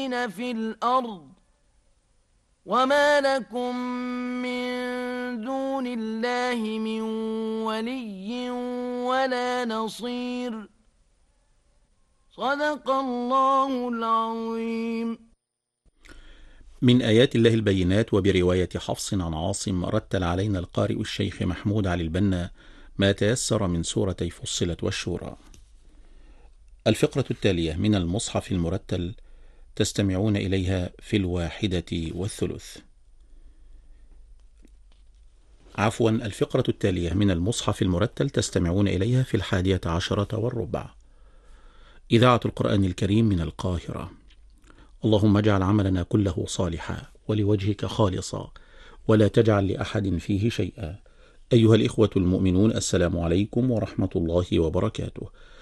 المفسدين في الأرض وما لكم من دون الله من ولي ولا نصير. صدق الله العظيم. من آيات الله البينات. وبرواية حفص عن عاصم رتل علينا القارئ الشيخ محمود علي البنا ما تيسر من سورتي فصلت والشورى. الفقرة التالية من المصحف المرتل تستمعون إليها في 1:03. الفقرة التالية من المصحف المرتل تستمعون إليها في 11:15. إذاعة القرآن الكريم من القاهرة. اللهم اجعل عملنا كله صالحا ولوجهك خالصا ولا تجعل لأحد فيه شيئا. أيها الإخوة المؤمنون، السلام عليكم ورحمة الله وبركاته.